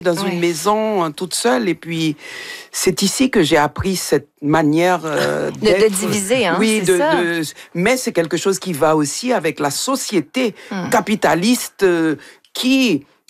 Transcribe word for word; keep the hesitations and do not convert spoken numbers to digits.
dans Oui. une maison euh, toute seule. Et puis, c'est ici que j'ai appris cette manière euh, De, d'être. de diviser, hein, Oui, c'est de, ça. de, mais c'est quelque chose qui va aussi avec la société Hmm. capitaliste euh, qui